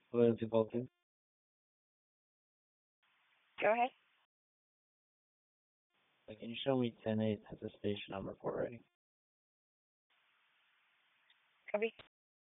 Loyalty Vulcan. Go ahead. Like, can you show me 10-8 as a station number 4 rating? Copy.